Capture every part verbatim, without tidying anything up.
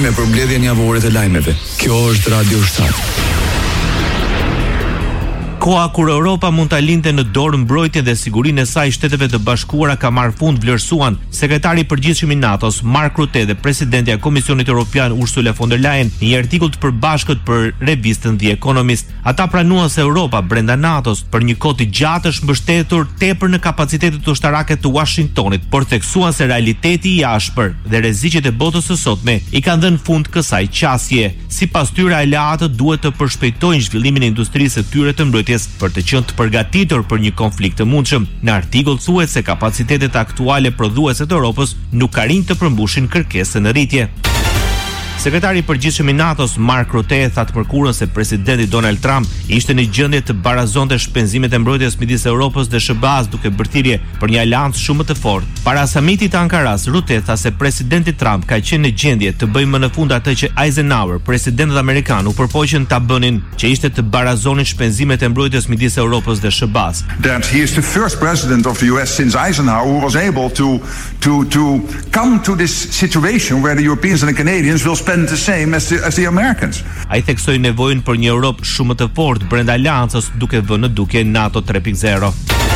me përmbledhjen javore të lajmeve. Kjo është Radio shtat. Koha kur Europa mund ta linte në dorë mbrojtjen dhe sigurinë e saj Shteteve të Bashkuara ka marrë fund, vlerësuan sekretari i përgjithshëm i NATO-s Mark Rutte dhe presidentja e Komisionit Evropian Ursula von der Leyen në një artikull të përbashkët për revistën The Economist. Ata pranuan se Europa brenda NATO-s për një kohë të gjatë është mbështetur tepër në kapacitetet ushtarake të Washingtonit, por theksuan se realiteti i ashpër dhe rreziqet e botës së sotme i kanë dhënë fund kësaj qasje. Sipas tyre, aleatët duhet të përshpejtojnë zhvillimin e industrisë së tyre të mbrojtjes për të qenë të përgatitur për një konflikt të mundshëm. Në artikull thuhet se kapacitetet aktuale prodhuese të Europës nuk arrin të përmbushin kërkesën në rritje. Sekretari i përgjithshëm i NATO-s Mark Rutte tha të mërkurën se presidenti Donald Trump ishte në gjendje të barazonte shpenzimet e mbrojtjes midis Europës dhe S B A-s duke bërë thirrje për një aleancë shumë të fortë. Para samitit të Ankaras, Rutte tha se presidenti Trump ka qenë në gjendje të bëjë më në fund atë që Eisenhower, presidentët amerikan, u përpoqën ta bënin, që ishte të barazonin shpenzimet e mbrojtjes midis Europës dhe S B A-s. That he is the first president of the U S since Eisenhower who was able to to to come to this situation where the Europeans and the Canadians will spend the same as the, as the Americans. Ai theksoi nevojën për një Europë shumë të fortë brenda aleancës, duke vënë në dukje NATO tre pikë zero.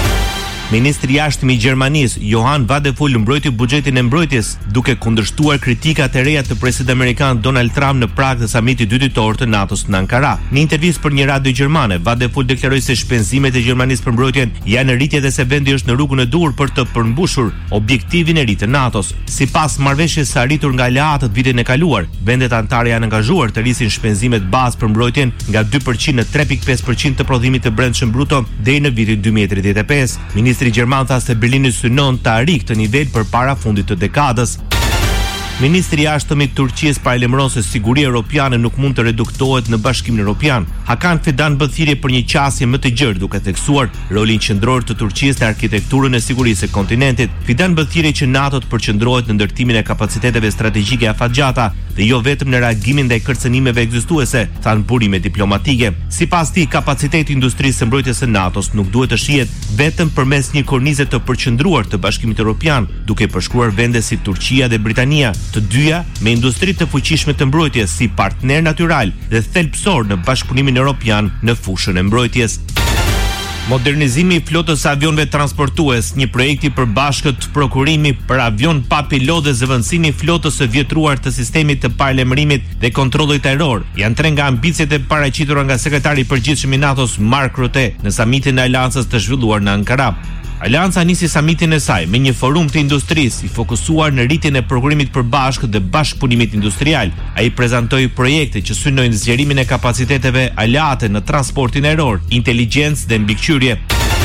Ministri i jashtëm i Gjermanisë, Johann Wadephul, mbrojti buxhetin e mbrojtjes, duke kundërshtuar kritikat e reja të presidentit amerikan Donald Trump në prag të samitit dy ditor të NATO-s në Ankara. Në intervistë për një radio gjermane, Wadephul deklaroi se shpenzimet e Gjermanisë për mbrojtjen janë në rritje dhe se vendi është në rrugën e duhur për të përmbushur objektivin e ri të NATO-s. Sipas marrëveshjes së arritur nga aleatët vitin e kaluar, vendet anëtare janë angazhuar të rrisin shpenzimet bazë për mbrojtjen nga dy përqind në tre pikë pesë përqind të prodhimit të brendshëm bruto deri në vitin dy mijë e tridhjetë e pesë. Ministri gjerman tha se Berlini synon të arrijë këtë nivel përpara fundit të dekadës. Ministri i jashtëm i Turqisë paralajmëron se siguria europiane nuk mund të reduktohet në Bashkimin Evropian. Hakan Fidan bë thirrje për një qasje më të gjerë, duke theksuar rolin qendror të Turqisë në arkitekturën e sigurisë së kontinentit. Fidan bë thirrje që NATO të përqendrohet në ndërtimin e kapaciteteve strategjike afatgjata dhe jo vetëm në reagimin ndaj kërcënimeve ekzistuese, thanë burime diplomatike. Sipas tij, kapaciteti i industrisë së mbrojtjes së NATO-s nuk duhet të shihet vetëm përmes një kornize të përqendruar të Bashkimit Evropian, duke përshkruar vende si Turqia dhe Britania, të dyja me industri të fuqishme të mbrojtjes si partner natyral dhe thelbësor në bashkëpunimin evropian në fushën e mbrojtjes. Modernizimi i flotës së avionëve transportues, një projekt i përbashkët prokurimi për avion pa pilot dhe zëvendësimi i flotës së vjetruar të sistemit të paralajmërimit dhe kontrollit ajror, janë tre nga ambicet e paraqitura nga sekretari i përgjithshëm i NATO-s Mark Rutte në samitin e aleancës të zhvilluar në Ankara. Aleanca nisi samitin e saj me një forum të industrisë i fokusuar në rritjen e prokurimit përbashkët dhe bashkëpunimit industrial. Ai prezantoi projekte që synojnë zgjerimin e kapaciteteve aleate në transportin ajror, inteligjencë dhe mbikëqyrje.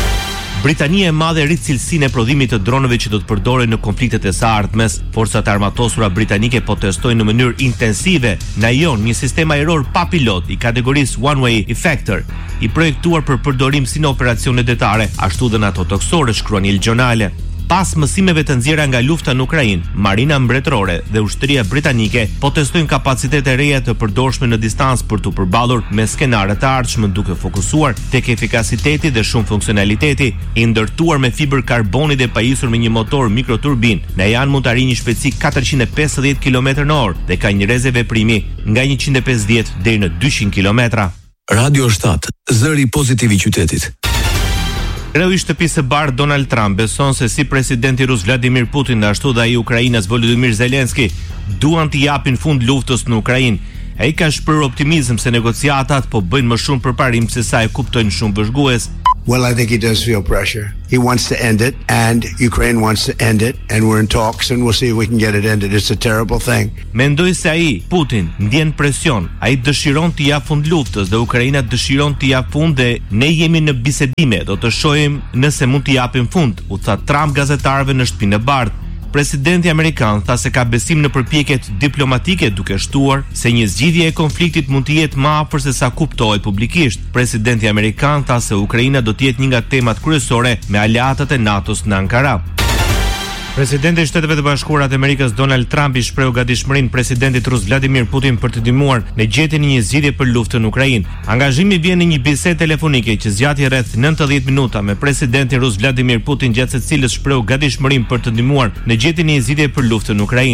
Britania e Madhe rrit cilësinë e prodhimit të dronëve që do të përdoren në konfliktet e së ardhmes. Forcat e armatosura britanike po testojnë në mënyrë intensive në Ion një sistem ajror pa pilot i kategorisë One Way Effector, i projektuar për përdorim si në operacione detare, ashtu dhe në ato toksore, shkruan Il Giornale. Pas mësimeve të nxjerra nga lufta në Ukrainë, Marina Mbretërore dhe ushtria britanike po testojnë kapacitete reja të përdorshme në distancë për të përballur me skenare të ardhshme, duke fokusuar tek efikasiteti dhe shumë funksionaliteti. I ndërtuar me fibër karboni dhe pajisur me një motor mikroturbin, Najan mund të arrijë një shpejtësi katërqind e pesëdhjetë kilometra në orë dhe ka një rrezë veprimi nga njëqind e pesëdhjetë deri në dyqind kilometra. Radio shtat, zëri pozitiv i qytetit. Kreu i shtëpisë së bardhë Donald Trump beson se si presidenti rus Vladimir Putin dhe ashtu dhe ai i Ukrainës Volodymyr Zelenski duan të japin fund luftës në Ukrainë. Ai ka shprehur optimizëm se negociatat po bëjnë më shumë përparim se sa e kuptojnë shumë vëzhgues. Well, I think he does feel pressure. He wants to end it, and Ukraine wants to end it, and we're in talks, and we'll see if we can get it ended. It's a terrible thing. Mendoj se ai, Putin, ndjen presion. Ai dëshiron të jap fund luftës dhe Ukraina dëshiron të jap fund dhe ne jemi në bisedime. Do të shohim nëse mund të japim fund, u tha Trump gazetarëve në shtëpinë e bardhë. Presidenti amerikan tha se ka besim në përpjekjet diplomatike, duke shtuar se një zgjidhje e konfliktit mund të jetë më afër se sa kuptohet publikisht. Presidenti amerikan tha se Ukraina do të jetë një nga temat kryesore me aleatët e NATO-s në Ankara. Presidenti i Shteteve të Bashkuara të Amerikës Donald Trump i shprehu gatishmërinë presidentit rus Vladimir Putin për të ndihmuar në gjetjen e një zgjidhje për luftën në Ukrainë. Angazhimi vjen në një bisedë telefonike që zgjati rreth nëntëdhjetë minuta me presidentin rus Vladimir Putin, gjatë së cilës shprehu gatishmërinë për të ndihmuar në gjetjen e një zgjidhje për luftën në Ukrainë.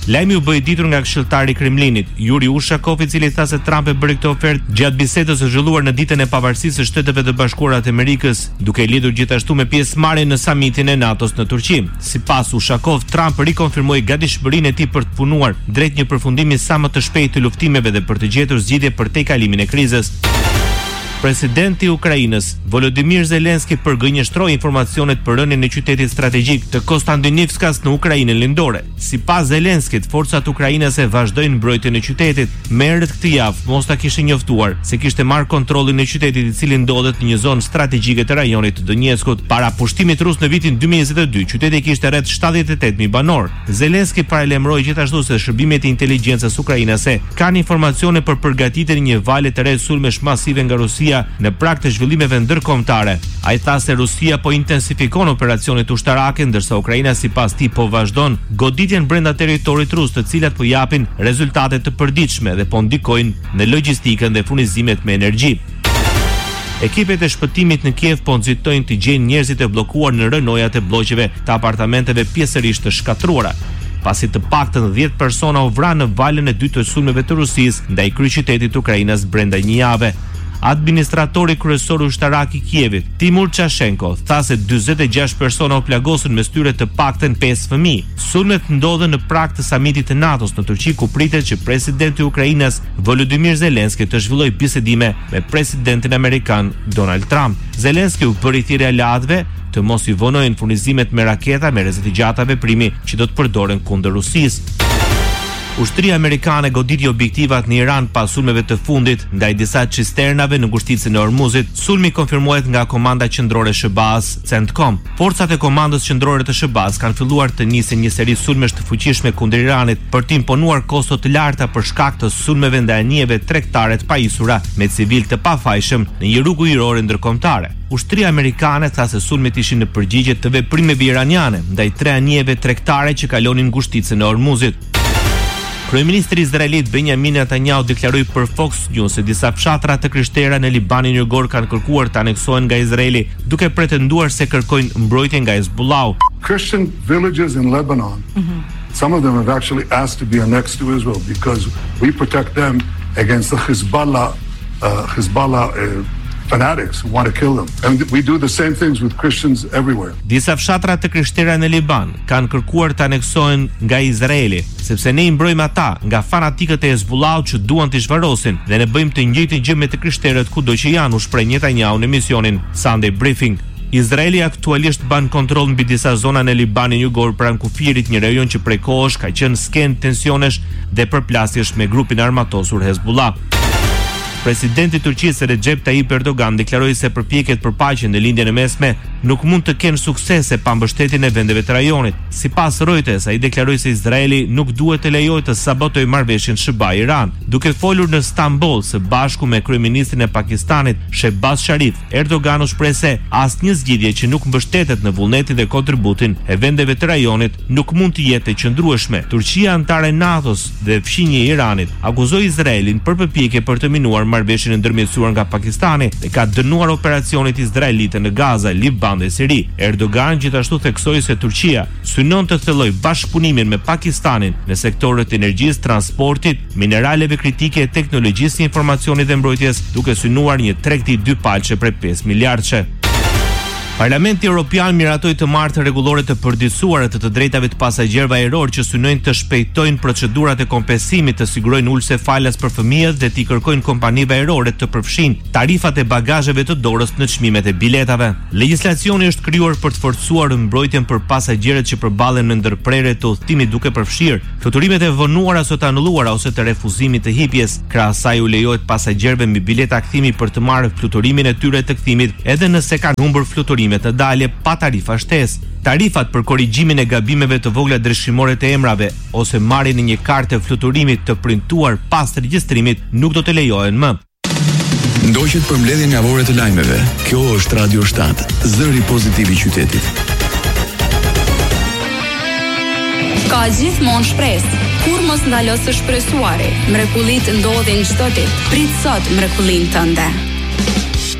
Lajmi u bë i ditur nga këshilltari i Kremlinit, Yuri Ushakov, i cili tha se Trump e bëri këtë ofertë gjatë bisedës së zhvilluar në ditën e pavarësisë së Shteteve të Bashkuara të Amerikës, duke lidhur gjithashtu me pjesëmarrjen në samitin e NATO-s në Turqi. Sipas Ushakov, Trump rikonfirmoi gatishmërinë e tij për të punuar drejt një përfundimi sa më të shpejtë të luftimeve dhe për të gjetur zgjidhje për te kalimin e krizës. Presidenti i Ukrainës, Volodymyr Zelenski, përgënjeshtroi informacionet për rënien e qytetit strategjik të Konstantinivkas në Ukrainën lindore. Sipas Zelenskit, forcat ukrainase vazhdojnë mbrojtjen e qytetit. Më herët këtë javë, Moskva kishte njoftuar se kishte marrë kontrollin e qytetit, i cili ndodhet në një zonë strategjike të rajonit të Donetskut. Para pushtimit rus në vitin dy mijë e njëzet e dy, qyteti kishte rreth shtatëdhjetë e tetë mijë banor. Zelenski paralajmëroi gjithashtu se shërbimet e inteligjencës ukrainase kanë informacione për përgatitjen e një vale të re sulmesh masive nga Rusia në prag të zhvillimeve ndërkombëtare. Ai tha se Rusia po intensifikon operacionet ushtarake, ndërsa Ukraina sipas tij po vazhdon goditjen brenda territorit rus, të cilat po japin rezultate të përditshme dhe po ndikojnë në logjistikën dhe furnizimet me energji. Ekipet e shpëtimit në Kiev po nxitojnë të gjejnë njerëzit e bllokuar në rënojat e blloqeve të apartamenteve pjesërisht të shkatruara, pasi të paktën dhjetë persona u vranë në valën e dytë të sulmeve të Rusisë ndaj kryeqytetit të Ukrainës brenda një jave. Administratori kryesor ushtarak i Kievit, Timur Chashenko, tha se dyzet e gjashtë persona u plagosën, mes tyre të paktën pesë fëmijë. Sulmet ndodhen në prag të samitit të NATO-s në Turqi, ku pritet që presidenti i Ukrainës, Volodymyr Zelenski, të zhvillojë bisedime me presidentin amerikan Donald Trump. Zelenski u bëri thirrje aleatëve të mos i vonojnë furnizimet me raketa me rrezet të gjata veprimi që do të përdoren kundër Rusisë. Ushtria amerikane goditi objektivat në Iran pas sulmeve të fundit ndaj disa cisternave në ngushticën e Ormuzit. Sulmi konfirmohet nga Komanda Qendrore Shëbaz, CENTCOM. Forcat e Komandës Qendrore të Shëbaz kanë filluar të nisin një seri sulmesh të fuqishme kundër Iranit për të imponuar kosto të larta për shkak të sulmeve ndaj anijeve tregtare të pajisura me civil të pafajshëm në një rrugë ujërore ndërkombëtare. Ushtria amerikane tha se sulmet ishin në përgjigje të veprimeve iraniane ndaj tre anijeve tregtare që kalonin ngushticën e Ormuzit. Kryeministri izraelit Benjamin Netanyahu deklaroi për Fox News se disa fshatra të krishterë në Libanin Jugor kanë kërkuar të aneksohen nga Izraeli, duke pretenduar se kërkojnë mbrojtje nga Hezbollah. Christian villages in Lebanon, mm-hmm. some of them have actually asked to be annexed to Israel because we protect them against the Hezbollah, uh, Hezbollah uh, fanatics who want to kill them. And we do the same things with Christians everywhere. Disa fshatra të krishterë në Liban kanë kërkuar të aneksohen nga Izraeli, sepse ne i mbrojmë ata nga fanatikët e Hezbollahut që duan të zhvarosin, dhe ne bëjmë të njëjtin gjë me të krishterët kudo që janë, u shpreh Netanyahu në emisionin Sunday Briefing. Izraeli aktualisht ban kontroll mbi disa zona në Libanin Jugor pranë kufirit, një rajon që prej kohësh ka qenë skenë tensionesh dhe përplasjesh me grupin armatosur Hezbollah. Presidenti i Turqisë Recep Tayyip Erdogan deklaroi se përpjekjet për paqe në lindjen e mesme nuk mund të kenë suksese pa mbështetjen e vendeve të rajonit. Sipas Reuters, ai deklaroi se Izraeli nuk duhet të lejojë të sabotojë marrëveshjen Shëbaj-Iran. Duke folur në Stamboll së bashku me kryeministrin e Pakistanit Shehbaz Sharif, Erdogan u shpreh se asnjë zgjidhje që nuk mbështetet në vullnetin dhe kontributin e vendeve të rajonit nuk mund të jetë e qëndrueshme. Turqia, antare e NATO-s dhe fqinje e Iranit, akuzoi Izraelin për përpjekje për të minuar marrëveshjen e ndërmjetësuar nga Pakistani dhe ka dënuar operacionet izraelite në Gaza, Liban dhe Siri. Erdogan gjithashtu theksoi se Turqia synon të thellojë bashkëpunimin me Pakistanin në sektorët e energjisë, transportit, mineraleve kritike, teknologjisë së informacionit dhe mbrojtjes, duke synuar një tregti dy palçe prej pesë miliardësh. Parlamenti Evropian miratoi të marrë rregullore të përditësuara të të drejtave të pasagjerëve ajror që synojnë të shpejtojnë procedurat e kompensimit, të sigurojnë ulse falas për fëmijët dhe të kërkojnë kompanive ajrore të përfshinë tarifat e bagazheve të dorës në çmimet e biletave. Legjislacioni është krijuar për të forcuar mbrojtjen për pasagjerët që përballen me ndërprerje të udhëtimit, duke përfshirë fluturimet e vonuara ose të anulluara ose të refuzimit të hipjes. Krahas asaj u lejohet pasagjerëve me bileta kthimi për të marrë fluturimin e tyre të kthimit, edhe nëse kanë humbur fluturimin të dalje pa tarifa shtesë. Tarifat për korrigjimin e gabimeve të vogla drejtshimore të emrave ose marrjen e një karte fluturimit të printuar pas regjistrimit nuk do të lejohen më. Ndoqët për mbledhjen javore të lajmeve. Kjo është Radio shtat, zëri pozitiv i qytetit. Ka gjithmonë shpresë. Kur mos ndalo së shpresuari, mrekullit ndodhin çdo ditë. Prit sot mrekullinë tënde.